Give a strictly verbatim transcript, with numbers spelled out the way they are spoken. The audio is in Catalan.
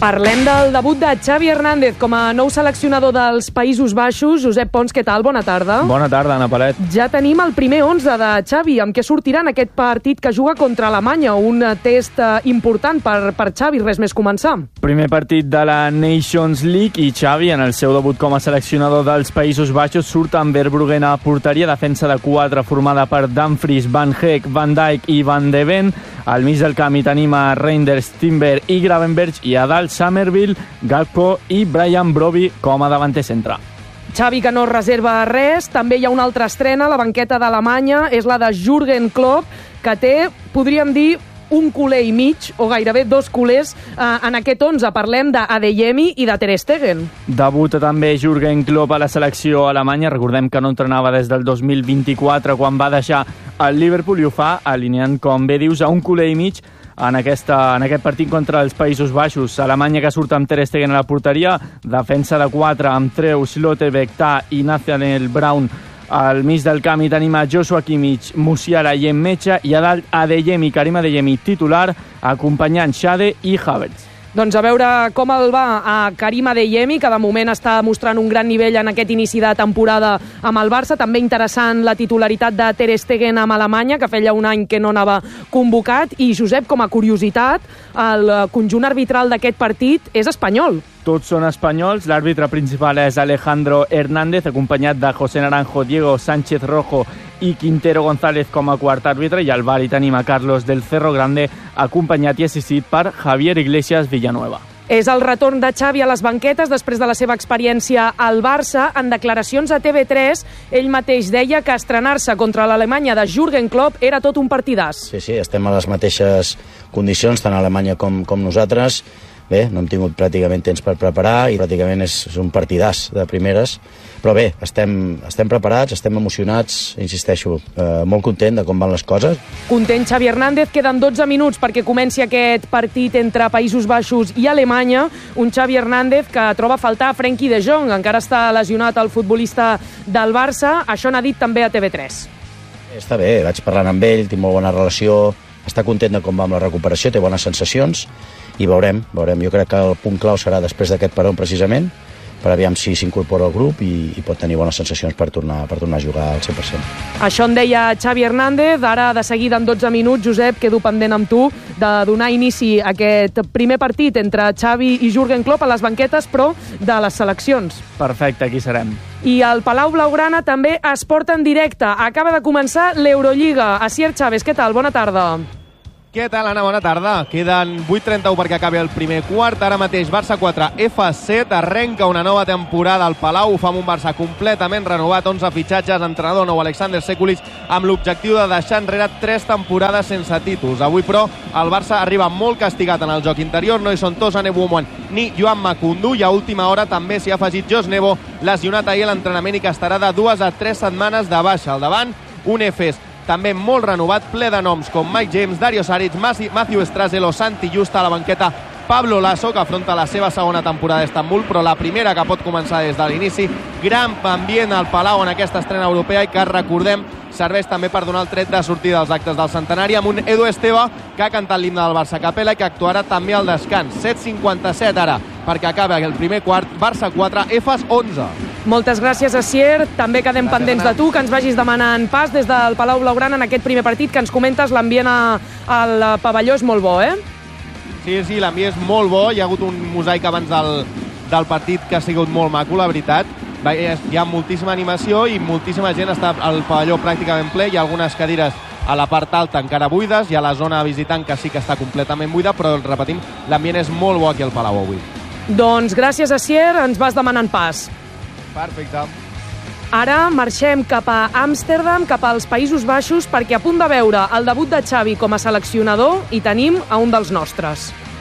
Parlem del debut de Xavi Hernández com a nou seleccionador dels Països Baixos. Josep Pons, què tal? Bona tarda. Bona tarda, Ana Palet. Ja tenim el primer onze de Xavi, amb què sortirà en aquest partit que juga contra Alemanya, un test important per, per Xavi, res més començar. Primer partit de la Nations League i Xavi, en el seu debut com a seleccionador dels Països Baixos, surt amb Verbruggen a porteria, defensa de quatre formada per Dumfries, Van Heek, Van Dijk i Van de Ven. Al mig del camp hi tenim a Reinders, Timber i Gravenberch, i a dalt Somerville, Gakpo i Brian Brobbey com a davanter centre. Xavi que no reserva res. També hi ha una altra estrena, la banqueta d'Alemanya, és la de Jürgen Klopp, que té, podríem dir, un culer i mig, o gairebé dos culers, eh, en aquest onze. Parlem d'Adeyemi i de Ter Stegen. Debuta també Jürgen Klopp a la selecció alemanya. Recordem que no entrenava des del dos mil vint-i-quatre, quan va deixar el Liverpool, i ho fa alineant, com bé dius, a un culer i mig en, aquesta, en aquest partit contra els Països Baixos. Alemanya que surt amb Ter Stegen a la porteria, defensa de quatre amb Treu, Schlotterbeck, Tah i Nathaniel Brown. Al mig del camp hi tenim a Joshua Kimmich, Musiala i Emmecha, i a dalt Adeyemi, Karim Adeyemi titular, acompanyant Xade i Havertz. Doncs a veure com el va a Karim Adeyemi, que de moment està mostrant un gran nivell en aquest inici de temporada amb el Barça. També interessant la titularitat de Ter Stegen amb Alemanya, que feia un any que no anava convocat. I, Josep, com a curiositat, el conjunt arbitral d'aquest partit és espanyol. Tots són espanyols. L'àrbitre principal és Alejandro Hernández, acompanyat de José Naranjo, Diego Sánchez Rojo i Quintero González com a quart àrbitre, i al bar hi tenim a Carlos del Cerro Grande, acompanyat i assistit per Javier Iglesias Villanueva. És el retorn de Xavi a les banquetes després de la seva experiència al Barça. En declaracions a T V tres, ell mateix deia que estrenar-se contra l'Alemanya de Jürgen Klopp era tot un partidàs. Sí, sí, estem a les mateixes condicions, tant a Alemanya com, com nosaltres. Bé, no hem tingut pràcticament temps per preparar i pràcticament és, és un partidàs de primeres, però bé, estem, estem preparats, estem emocionats, insisteixo, eh, molt content de com van les coses. Content Xavi Hernández, queden dotze minuts perquè comenci aquest partit entre Països Baixos i Alemanya, un Xavi Hernández que troba a faltar a Frenkie de Jong, encara està lesionat el futbolista del Barça, això n'ha dit també a T V tres. Està bé, vaig parlant amb ell, tinc molt bona relació, està content de com va amb la recuperació, té bones sensacions, i veurem, veurem. Jo crec que el punt clau serà després d'aquest peron precisament, per aviam si s'incorpora al grup i, i pot tenir bones sensacions per tornar, per tornar a jugar al cent per cent. Això en deia Xavi Hernández. Ara, de seguida, en dotze minuts, Josep, quedo pendent amb tu de donar inici a aquest primer partit entre Xavi i Jürgen Klopp a les banquetes, però de les seleccions. Perfecte, aquí serem. I el Palau Blaugrana també es porta en directe. Acaba de començar l'Eurolliga. Asier Chávez, què tal? Bona tarda. Què tal, Anna? Bona tarda. Queden vuit trenta-u perquè acabi el primer quart. Ara mateix Barça quatre, F set. Arrenca una nova temporada al Palau. Ho fa amb un Barça completament renovat. onze fitxatges, entrenador nou, Alexander Sekulic, amb l'objectiu de deixar enrere tres temporades sense títols. Avui, però, el Barça arriba molt castigat en el joc interior. No hi són Tosan Eboumouen ni Joan Makundu. I a última hora també s'hi ha afegit Jos Nebo, lesionat ahir a l'entrenament i que estarà de dues a tres setmanes de baixa. Al davant, un Efes també molt renovat, ple de noms com Mike James, Dario Saric, Matthew Strasel o Santi Justa. A la banqueta, Pablo Lasso, que afronta la seva segona temporada a Istanbul, però la primera que pot començar des de l'inici. Gran ambient al Palau en aquesta estrena europea i que, recordem, serveix també per donar el tret de sortida als actes del centenari, amb un Edu Esteve que ha cantat l'himne del Barça a capella i que actuarà també al descans. set cinquanta-set ara perquè acaba el primer quart. Barça quatre, Efes onze. Moltes gràcies, Asier. També quedem gràcies, pendents Anna. De tu, que ens vagis demanant pas des del Palau Blaugrana en aquest primer partit, que ens comentes l'ambient al pavelló és molt bo, eh? Sí, sí, l'ambient és molt bo. Hi ha hagut un mosaic abans del, del partit que ha sigut molt maco, la veritat. Hi ha moltíssima animació i moltíssima gent. Està al pavelló pràcticament ple. Hi ha algunes cadires a la part alta encara buides. Hi ha la zona visitant que sí que està completament buida, però, repetim, l'ambient és molt bo aquí al Palau avui. Doncs gràcies, Asier. Ens vas demanant pas. Perfecte. Ara marxem cap a Amsterdam, cap als Països Baixos, perquè a punt de veure el debut de Xavi com a seleccionador hi tenim a un dels nostres.